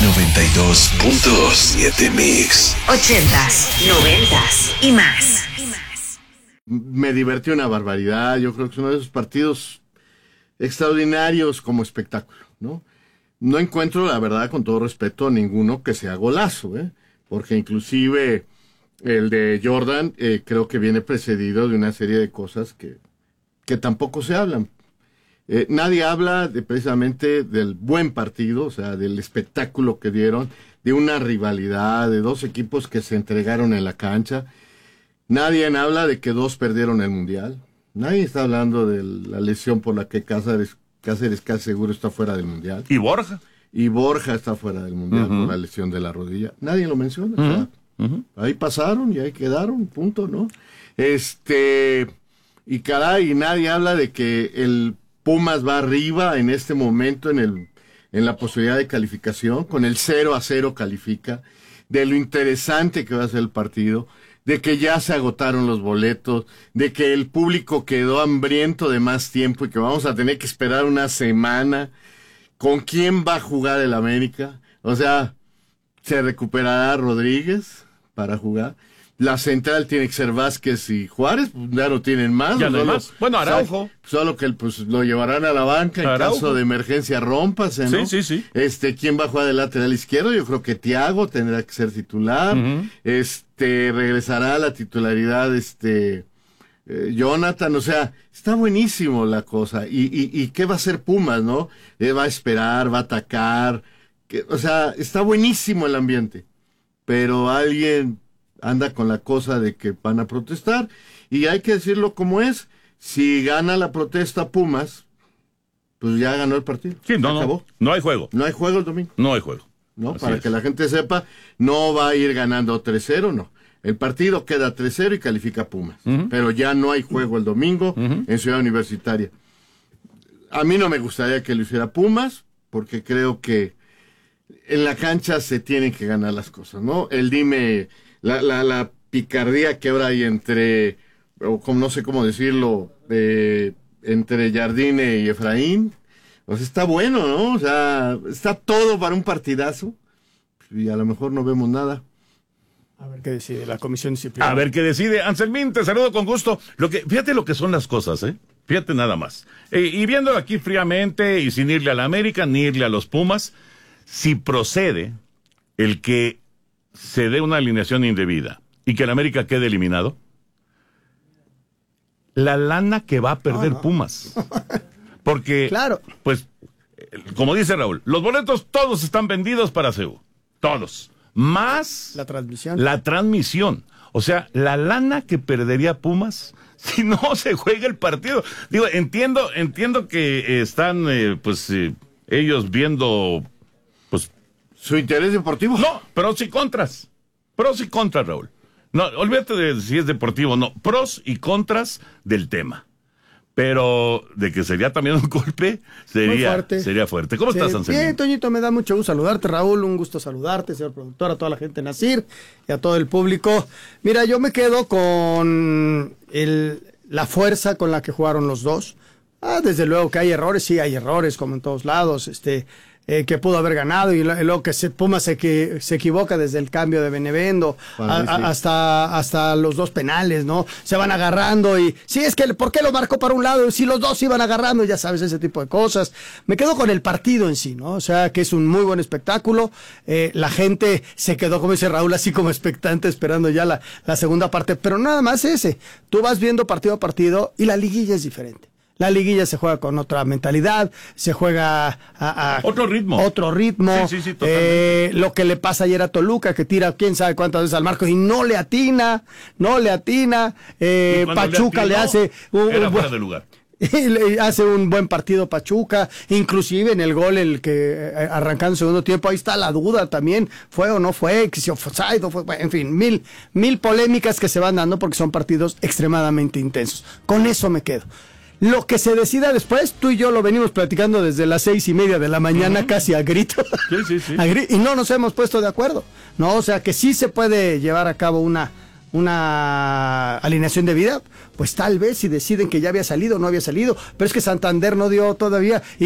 92.7 Mix. 80s, 90s y más. Me divertí una barbaridad. Yo creo que es uno de esos partidos extraordinarios como espectáculo, ¿no? No encuentro, la verdad, con todo respeto, ninguno que sea golazo, porque inclusive el de Jordan creo que viene precedido de una serie de cosas que tampoco se hablan. Nadie habla precisamente del buen partido, o sea, del espectáculo que dieron, de una rivalidad, de dos equipos que se entregaron en la cancha. Nadie habla de que dos perdieron el Mundial. Nadie está hablando de la lesión por la que Cáceres casi seguro está fuera del Mundial. ¿Y Borja? Y Borja está fuera del Mundial por la lesión de la rodilla. Nadie lo menciona. O sea, ahí pasaron y ahí quedaron, punto, ¿no? Y caray, nadie habla de que el Pumas va arriba en este momento en la posibilidad de calificación, con el 0-0 califica, de lo interesante que va a ser el partido, de que ya se agotaron los boletos, de que el público quedó hambriento de más tiempo y que vamos a tener que esperar una semana. ¿Con quién va a jugar el América? O sea, ¿se recuperará Rodríguez para jugar? La central tiene que ser Vázquez y Juárez, pues ya no tienen más. Ya no hay más. Bueno, Araujo. Solo que lo llevarán a la banca en caso de emergencia, rómpase, ¿no? Sí. ¿Quién va a jugar de lateral izquierdo? Yo creo que Thiago tendrá que ser titular. Regresará a la titularidad, Jonathan, o sea, está buenísimo la cosa. ¿Y qué va a hacer Pumas, no? Va a esperar, va a atacar. O sea, está buenísimo el ambiente. Pero alguien anda con la cosa de que van a protestar, y hay que decirlo como es. Si gana la protesta Pumas, pues ya ganó el partido. Sí, acabó. No hay juego. No hay juego el domingo. No hay juego. ¿No? Para que la gente sepa, no va a ir ganando 3-0, no. El partido queda 3-0 y califica Pumas. Pero ya no hay juego el domingo en Ciudad Universitaria. A mí no me gustaría que lo hiciera Pumas, porque creo que en la cancha se tienen que ganar las cosas, ¿no? La picardía que ahora hay entre, o como no sé cómo decirlo, entre Jardine y Efraín, pues está bueno, ¿no? O sea, está todo para un partidazo, y a lo mejor no vemos nada. A ver qué decide la comisión disciplinaria. A ver qué decide. Anselmín, te saludo con gusto. Fíjate lo que son las cosas, Fíjate nada más. Y viendo aquí fríamente y sin irle a la América, ni irle a los Pumas, si procede el que se dé una alineación indebida y que el América quede eliminado, la lana que va a perder Pumas. Porque, claro, pues, como dice Raúl, los boletos todos están vendidos para CEU. Todos. Más la transmisión. O sea, la lana que perdería Pumas si no se juega el partido. Digo, entiendo que están, ellos viendo, pues, su interés deportivo. No, pros y contras. Pros y contras, Raúl. No, olvídate de si es deportivo o no. Pros y contras del tema. Pero de que sería también un golpe, sería fuerte. ¿Cómo estás, Anselmín? Bien, Toñito, me da mucho gusto saludarte, Raúl. Un gusto saludarte, señor productor, a toda la gente de Nacir y a todo el público. Mira, yo me quedo con la fuerza con la que jugaron los dos. Desde luego que hay errores, sí, hay errores, como en todos lados, que pudo haber ganado, y luego que Pumas se equivoca desde el cambio de Benevendo hasta los dos penales, ¿no? Se van agarrando y sí, es que ¿por qué lo marcó para un lado? Si los dos iban agarrando, ya sabes, ese tipo de cosas. Me quedo con el partido en sí, ¿no? O sea, que es un muy buen espectáculo. La gente se quedó, como dice Raúl, así como expectante, esperando ya la segunda parte, pero nada más ese. Tú vas viendo partido a partido y la liguilla es diferente. La liguilla se juega con otra mentalidad, se juega a otro ritmo. Sí, totalmente. Lo que le pasa ayer a Toluca, que tira quién sabe cuántas veces al marco y no le atina. Pachuca le hace era fuera de lugar. Le hace un buen partido Pachuca, inclusive en el gol el que arrancando el segundo tiempo, ahí está la duda también, fue o no fue, que si offside o fue, en fin, mil polémicas que se van dando porque son partidos extremadamente intensos. Con eso me quedo. Lo que se decida después, tú y yo lo venimos platicando desde las 6:30 de la mañana, casi a grito. Sí. Y no nos hemos puesto de acuerdo, ¿no? O sea, que sí se puede llevar a cabo una alineación de vida, pues tal vez si deciden que ya había salido o no había salido, pero es que Santander no dio todavía.